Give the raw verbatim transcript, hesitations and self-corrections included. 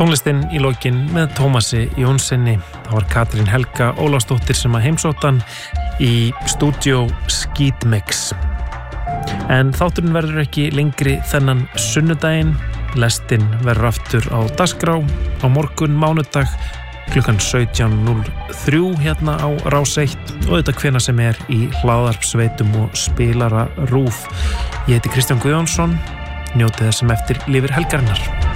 Tónlistin í lokin með Tómasi Jónssoni. Það var Katrín Helga Ólafsdóttir sem að heimsóttan í stúdíó Skítmix. En þátturinn verður ekki lengri þennan sunnudaginn. Lestin verður aftur á dagskrá á morgun mánudag klukkan sautján núll þrjú hérna á Rás eitt og þetta hvenær sem er í hlaðvarpsveitum og spilara RÚV. Ég heiti Kristján Guðjónsson. Njótið þess sem eftir lifir helgarinnar.